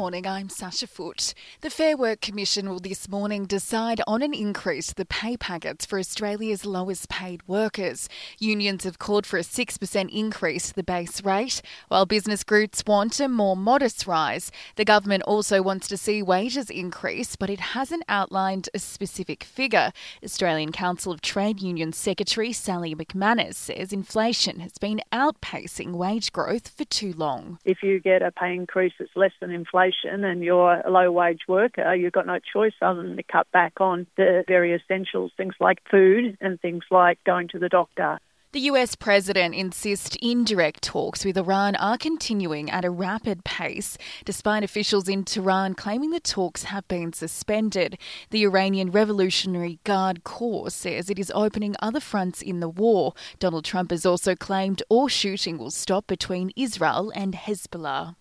morning, I'm Sasha Foote. The Fair Work Commission will this morning decide on an increase to the pay packets for Australia's lowest paid workers. Unions have called for a 6% increase to the base rate, while business groups want a more modest rise. The government also wants to see wages increase, but it hasn't outlined a specific figure. Australian Council of Trade Unions Secretary Sally McManus says inflation has been outpacing wage growth for too long. If you get a pay increase that's less than inflation and you're a low-wage worker, you've got no choice other than to cut back on the very essentials, things like food and things like going to the doctor. The US president insists indirect talks with Iran are continuing at a rapid pace, despite officials in Tehran claiming the talks have been suspended. The Iranian Revolutionary Guard Corps says it is opening other fronts in the war. Donald Trump has also claimed all shooting will stop between Israel and Hezbollah.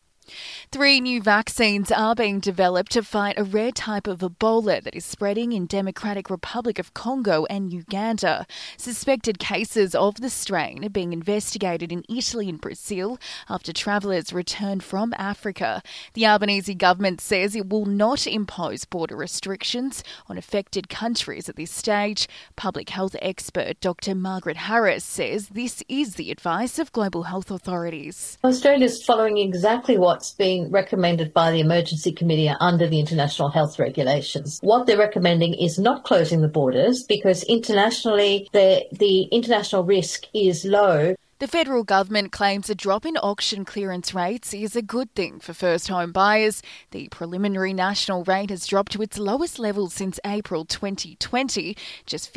3 new vaccines are being developed to fight a rare type of Ebola that is spreading in Democratic Republic of Congo and Uganda. Suspected cases of the strain are being investigated in Italy and Brazil after travellers returned from Africa. The Albanese government says it will not impose border restrictions on affected countries at this stage. Public health expert Dr. Margaret Harris says this is the advice of global health authorities. Australia's following exactly what's being recommended by the Emergency Committee under the international health regulations. What they're recommending is not closing the borders because internationally the international risk is low. The federal government claims a drop in auction clearance rates is a good thing for first home buyers. The preliminary national rate has dropped to its lowest level since April 2020. Just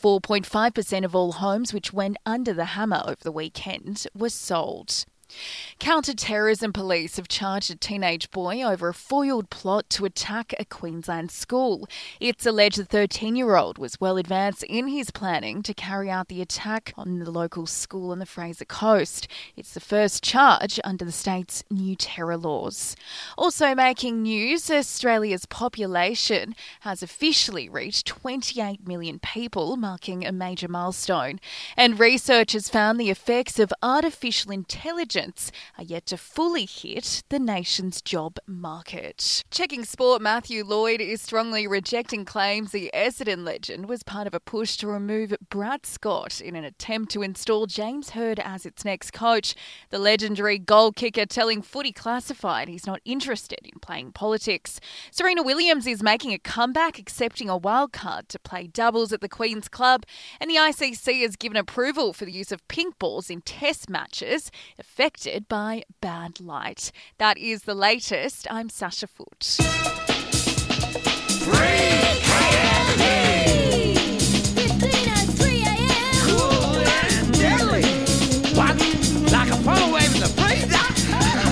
54.5% of all homes which went under the hammer over the weekend were sold. Counter-terrorism police have charged a teenage boy over a foiled plot to attack a Queensland school. It's alleged the 13-year-old was well advanced in his planning to carry out the attack on the local school on the Fraser Coast. It's the first charge under the state's new terror laws. Also making news, Australia's population has officially reached 28 million people, marking a major milestone. And researchers found the effects of artificial intelligence are yet to fully hit the nation's job market. Checking sport, Matthew Lloyd is strongly rejecting claims the Essendon legend was part of a push to remove Brad Scott in an attempt to install James Hird as its next coach. The legendary goal kicker telling Footy Classified he's not interested in playing politics. Serena Williams is making a comeback, accepting a wild card to play doubles at the Queen's Club, and the ICC has given approval for the use of pink balls in test matches affected by bad light. That is the latest. I'm Sasha Foote.